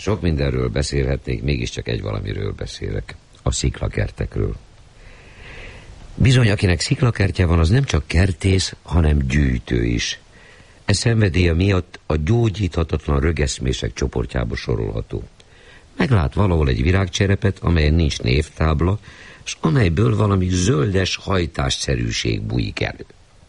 Sok mindenről beszélhetnék, mégiscsak egy valamiről beszélek. A sziklakertekről. Bizony, akinek sziklakertje van, az nem csak kertész, hanem gyűjtő is. Ez szenvedélye miatt a gyógyíthatatlan rögeszmések csoportjába sorolható. Meglát valahol egy virágcserepet, amelyen nincs névtábla, és amelyből valami zöldes hajtásszerűség bújik elő.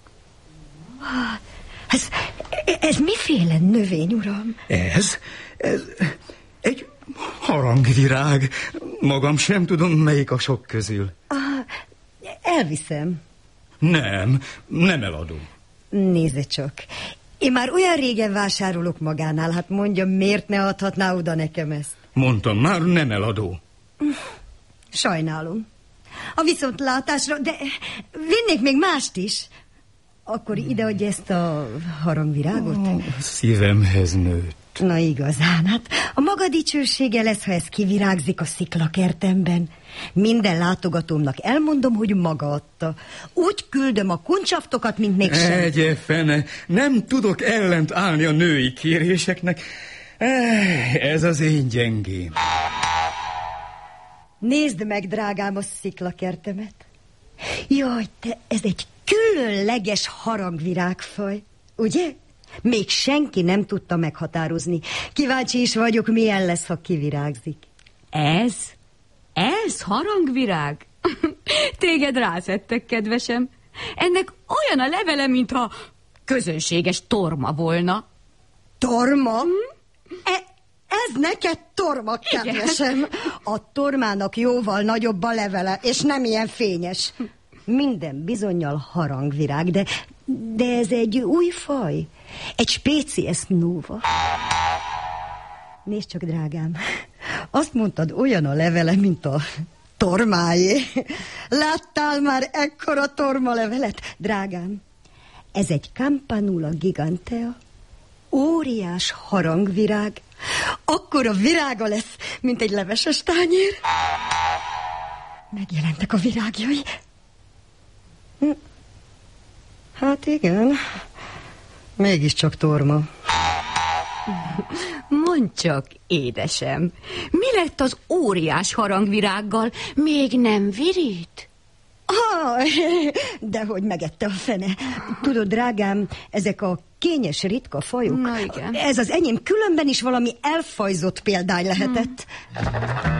Ez miféle növény, uram? Ez egy harangvirág. Magam sem tudom, melyik a sok közül. Elviszem. Nem eladom. Nézze csak. Én már olyan régen vásárolok magánál, hát mondja, miért ne adhatná oda nekem ezt? Mondtam már, nem eladó. Sajnálom. A viszontlátásra, de vinnék még mást is. Akkor ideadja ezt a harangvirágot? Szívemhez nőtt. Na igazán, hát a maga dicsősége lesz, ha ez kivirágzik a sziklakertemben. Minden látogatómnak elmondom, hogy maga adta. Úgy küldöm a kuncsaftokat, mint még sem. Egye fene, nem tudok ellent állni a női kéréseknek. Ez az én gyengém. Nézd meg, drágám, a sziklakertemet. Jaj, te, ez egy különleges harangvirágfaj, ugye? Még senki nem tudta meghatározni. Kíváncsi is vagyok, milyen lesz, ha kivirágzik. Ez harangvirág? Téged rászettek, kedvesem. Ennek olyan a levele, mintha közönséges torma volna. Torma? Ez neked torma, kedvesem. Igen. A tormának jóval nagyobb a levele, és nem ilyen fényes. Minden bizonnyal harangvirág, de ez egy új faj. Egy species nova. Nézd csak, drágám. Azt mondtad, olyan a levele, mint a tormájé. Láttál már ekkora tormalevelet? Drágám, ez egy Campanula gigantea. Óriás harangvirág. Akkora virága lesz, mint egy leveses tányér. Megjelentek a virágjai. Hát igen, mégiscsak torma. Mondd csak, édesem, mi lett az óriás harangvirággal? Még nem virít? Dehogy megette a fene. Tudod, drágám, ezek a kényes, ritka fajok. Na igen. Ez az enyém különben is valami elfajzott példány lehetett.